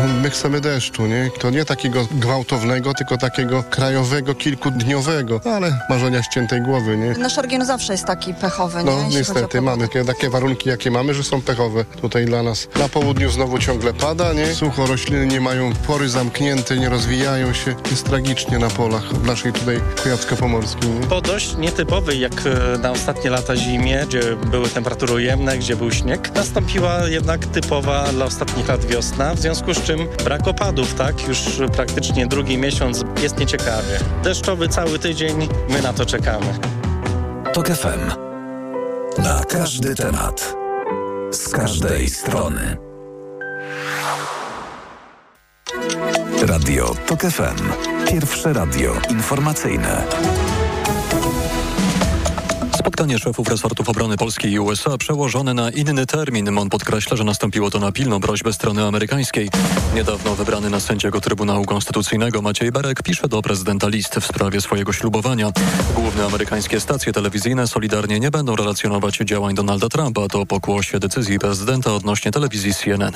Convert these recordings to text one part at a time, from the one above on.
My chcemy deszczu, nie? To nie takiego gwałtownego, tylko takiego krajowego, kilkudniowego, ale marzenia ściętej głowy, nie? Nasz region zawsze jest taki pechowy, nie? No Jeśli chodzi o niestety, pogodę. mamy takie warunki, jakie mamy, że są pechowe tutaj dla nas. Na południu znowu ciągle pada, nie? Sucho, rośliny nie mają pory zamknięte, nie rozwijają się. Jest tragicznie na polach w naszej tutaj Kujawsko-Pomorskiej, nie? Po dość nietypowej jak na ostatnie lata zimie, gdzie były temperatury ujemne, gdzie był śnieg, nastąpiła jednak typowa dla ostatnich lat wiosna, w związku z czym brak opadów, tak? Już praktycznie drugi miesiąc jest nieciekawie. Deszczowy cały tydzień, my na to czekamy. TOK FM. Na każdy temat. Z każdej strony. Radio TOK FM. Pierwsze radio informacyjne. Spotkanie szefów resortów obrony Polski i USA przełożone na inny termin. MON podkreśla, że nastąpiło to na pilną prośbę strony amerykańskiej. Niedawno wybrany na sędziego Trybunału Konstytucyjnego Maciej Berek pisze do prezydenta list w sprawie swojego ślubowania. Główne amerykańskie stacje telewizyjne solidarnie nie będą relacjonować działań Donalda Trumpa. To pokłosie decyzji prezydenta odnośnie telewizji CNN.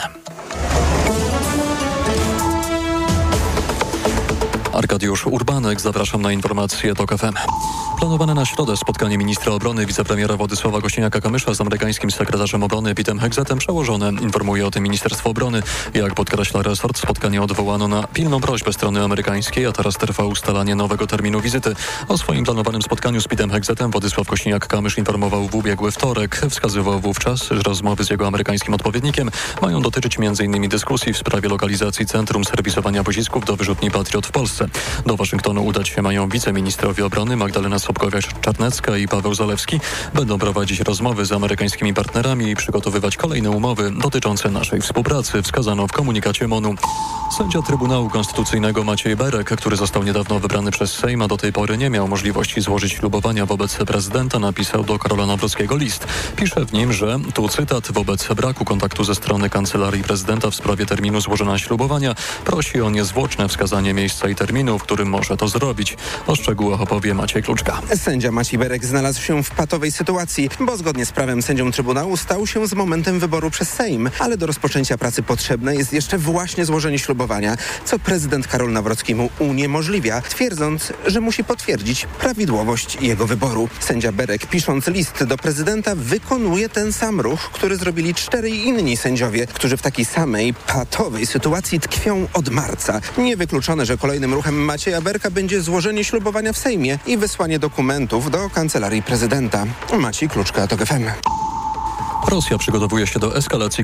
Arkadiusz Urbanek, zapraszam na informacje TOK FM. Planowane na środę spotkanie ministra obrony wicepremiera Władysława Kosiniaka-Kamysza z amerykańskim sekretarzem obrony Petem Hegzetem przełożone, informuje o tym Ministerstwo Obrony. Jak podkreśla resort, spotkanie odwołano na pilną prośbę strony amerykańskiej, a teraz trwa ustalanie nowego terminu wizyty. O swoim planowanym spotkaniu z Petem Hegzetem Władysław Kosiniak-Kamysz informował w ubiegły wtorek. Wskazywał wówczas, że rozmowy z jego amerykańskim odpowiednikiem mają dotyczyć m.in. dyskusji w sprawie lokalizacji Centrum Serwisowania Pocisków do wyrzutni Patriot w Polsce. Do Waszyngtonu udać się mają wiceministrowie obrony Magdalena Sobkowiak-Czarnecka i Paweł Zalewski. Będą prowadzić rozmowy z amerykańskimi partnerami i przygotowywać kolejne umowy dotyczące naszej współpracy, wskazano w komunikacie MON-u. Sędzia Trybunału Konstytucyjnego Maciej Berek, który został niedawno wybrany przez Sejm, a do tej pory nie miał możliwości złożyć ślubowania wobec prezydenta, napisał do Karola Nawrockiego list. Pisze w nim, że, tu cytat, wobec braku kontaktu ze strony Kancelarii Prezydenta w sprawie terminu złożenia ślubowania prosi o niezwłoczne wskazanie miejsca i terminu, w którym może to zrobić. O szczegółach opowie Maciej Kluczka. Sędzia Maciej Berek znalazł się w patowej sytuacji, bo zgodnie z prawem sędzią Trybunału stał się z momentem wyboru przez Sejm, ale do rozpoczęcia pracy potrzebne jest jeszcze właśnie złożenie ślubowania, co prezydent Karol Nawrocki mu uniemożliwia, twierdząc, że musi potwierdzić prawidłowość jego wyboru. Sędzia Berek, pisząc list do prezydenta, wykonuje ten sam ruch, który zrobili 4 inni sędziowie, którzy w takiej samej patowej sytuacji tkwią od marca. Niewykluczone, że kolejnym ruchem Macieja Berka będzie złożenie ślubowania w Sejmie i wysłanie dokumentów do Kancelarii Prezydenta. Maciej Kluczka, TOK FM. Rosja przygotowuje się do eskalacji